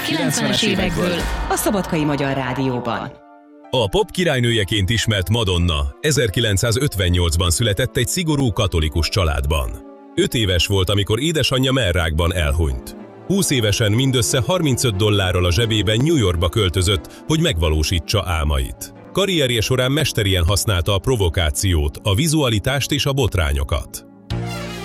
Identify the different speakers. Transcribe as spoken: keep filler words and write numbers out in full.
Speaker 1: kilencvenes évekből a Szabadkai Magyar Rádióban.
Speaker 2: A pop királynőjeként ismert Madonna ezerkilencszázötvennyolcban született egy szigorú katolikus családban. Öt éves volt, amikor édesanyja mellrákban elhunyt. húsz évesen mindössze harmincöt dollárral a zsebében New Yorkba költözött, hogy megvalósítsa álmait. Karrierje során mesterien használta a provokációt, a vizualitást és a botrányokat.